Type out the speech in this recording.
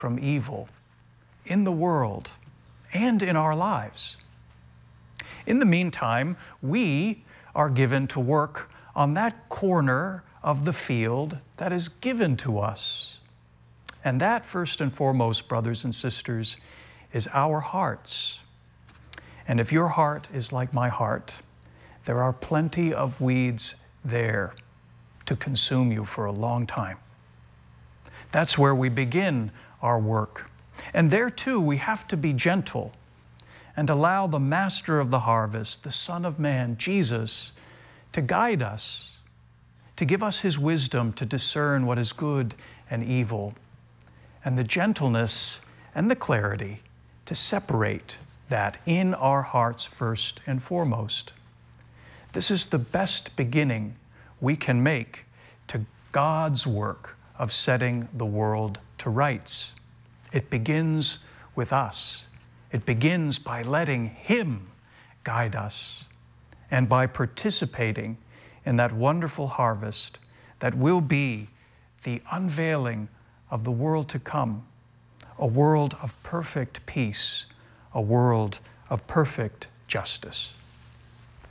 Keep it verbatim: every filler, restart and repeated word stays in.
from evil in the world and in our lives. In the meantime, we are given to work on that corner of the field that is given to us. And that, first and foremost, brothers and sisters, is our hearts. And if your heart is like my heart, there are plenty of weeds there to consume you for a long time. That's where we begin our work. And there too, we have to be gentle and allow the Master of the harvest, the Son of Man, Jesus, to guide us, to give us His wisdom to discern what is good and evil, and the gentleness and the clarity to separate that in our hearts first and foremost. This is the best beginning we can make to God's work of setting the world to rights. It begins with us. It begins by letting Him guide us and by participating in that wonderful harvest that will be the unveiling of the world to come, a world of perfect peace, a world of perfect justice.